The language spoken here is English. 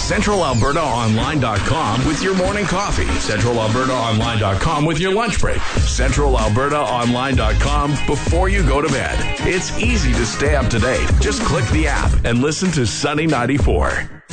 CentralAlbertaOnline.com with your morning coffee. CentralAlbertaOnline.com with your lunch break. CentralAlbertaOnline.com before you go to bed. It's easy to stay up to date. Just click the app and listen to Sunny 94.